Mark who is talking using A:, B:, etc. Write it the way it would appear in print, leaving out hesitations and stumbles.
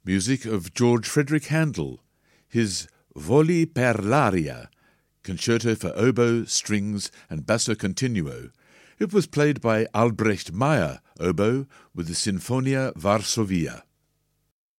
A: Music of George Frederick Handel, his Voli per l'aria, concerto for oboe, strings, and basso continuo. It was played by Albrecht Meyer, oboe, with the Sinfonia Varsovia.